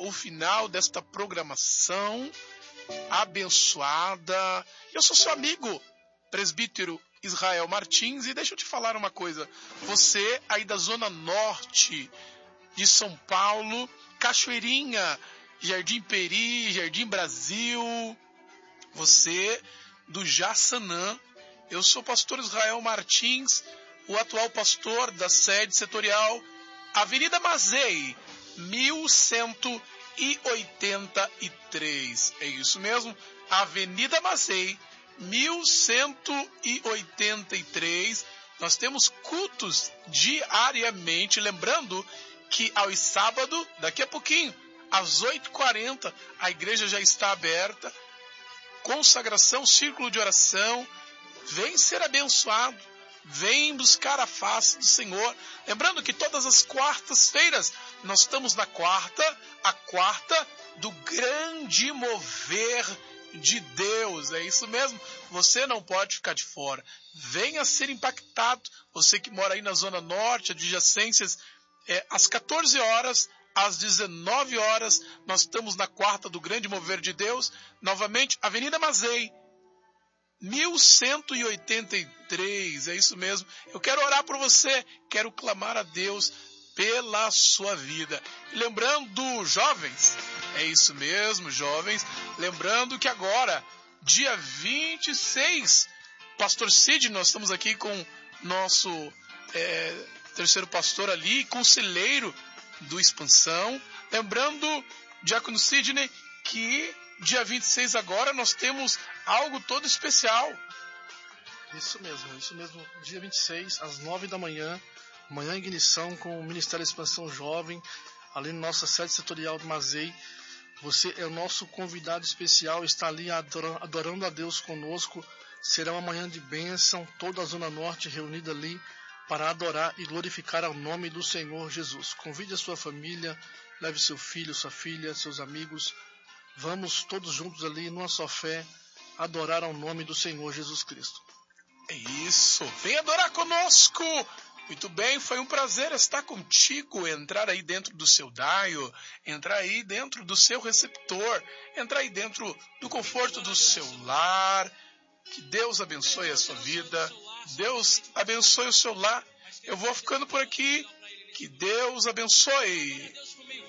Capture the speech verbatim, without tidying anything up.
o final desta programação abençoada. Eu sou seu amigo, presbítero Israel Martins, e deixa eu te falar uma coisa. Você aí da zona norte de São Paulo, Cachoeirinha, Jardim Peri, Jardim Brasil, você do Jaçanã, eu sou o pastor Israel Martins, o atual pastor da sede setorial Avenida Mazei, mil cento e oitenta e três. É isso mesmo, Avenida Mazei, mil cento e oitenta e três. Nós temos cultos diariamente, lembrando que aos sábados, daqui a pouquinho, às oito e quarenta, a igreja já está aberta. Consagração, círculo de oração. Vem ser abençoado. Vem buscar a face do Senhor. Lembrando que todas as quartas-feiras, nós estamos na quarta, a quarta do grande mover de Deus. É isso mesmo. Você não pode ficar de fora. Venha ser impactado. Você que mora aí na Zona Norte, adjacências, é, às quatorze horas, às dezenove horas, nós estamos na quarta do grande mover de Deus. Novamente, Avenida Mazei, mil cento e oitenta e três, é isso mesmo. Eu quero orar por você, quero clamar a Deus pela sua vida. E lembrando, jovens, é isso mesmo, jovens, lembrando que agora, dia vinte e seis, pastor Cid, nós estamos aqui com nosso é, terceiro pastor ali, conselheiro do Expansão. Lembrando, diácono Sidney, que dia vinte e seis agora nós temos algo todo especial. Isso mesmo, isso mesmo. Dia vinte e seis, às nove da manhã, manhã em ignição com o Ministério da Expansão Jovem, ali na nossa sede setorial de Mazei. Você é o nosso convidado especial, está ali adorando, adorando a Deus conosco. Será uma manhã de bênção, toda a Zona Norte reunida ali para adorar e glorificar ao nome do Senhor Jesus. Convide a sua família, leve seu filho, sua filha, seus amigos. Vamos todos juntos ali, numa só fé, adorar ao nome do Senhor Jesus Cristo. É isso, vem adorar conosco. Muito bem, foi um prazer estar contigo, entrar aí dentro do seu dial, entrar aí dentro do seu receptor, entrar aí dentro do conforto do seu lar. Que Deus abençoe a sua vida, Deus abençoe o seu lar. Eu vou ficando por aqui, que Deus abençoe.